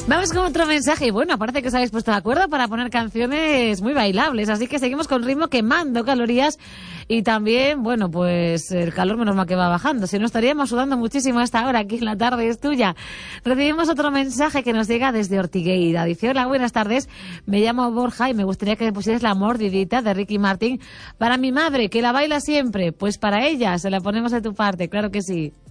Vamos con otro mensaje y bueno, parece que os habéis puesto de acuerdo para poner canciones muy bailables, así que seguimos con ritmo quemando calorías y también, bueno, pues el calor menos mal que va bajando, si no estaríamos sudando muchísimo a esta hora, aquí en La Tarde es Tuya. Recibimos otro mensaje que nos llega desde Ortigueira, dice: hola, buenas tardes, me llamo Borja y me gustaría que me pusieras La Mordidita de Ricky Martin para mi madre, que la baila siempre. Pues para ella, se la ponemos de tu parte, claro que sí.